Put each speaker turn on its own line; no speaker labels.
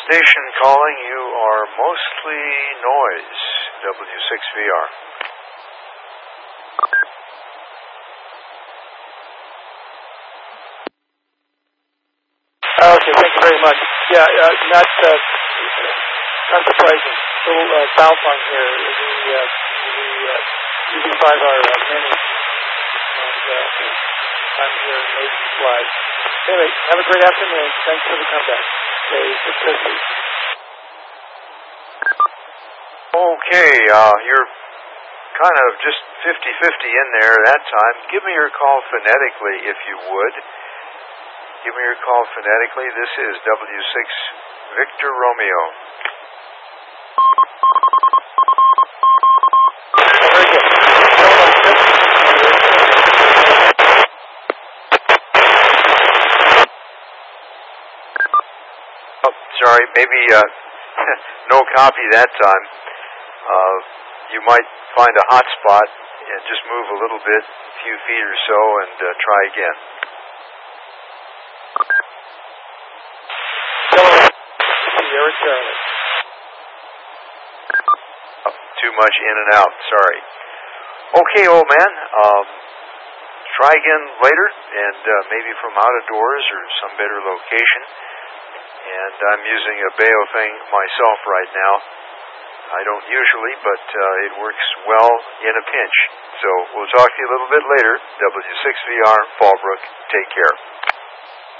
station calling. You are mostly noise. W6VR.
Okay, thank you very much. Yeah, not surprising. Little bounce on here. The UV5R mini. And I'm here in Nation Flag. Anyway, have a great afternoon. Thanks for the comeback. Okay, success.
Okay, you're kind of just 50-50 in there that time. Give me your call phonetically, if you would. Give me your call phonetically. This is W6 Victor Romeo.
Very good.
Oh, sorry, maybe no copy that time. You might find a hot spot and just move a little bit, a few feet or so, and try again.
Sierra Charlie.
Too much in and out, sorry. Okay, old man, try again later, and maybe from out of doors or some better location. And I'm using a Baofeng myself right now. I don't usually, but it works well in a pinch. So we'll talk to you a little bit later. W6VR, Fallbrook, take care.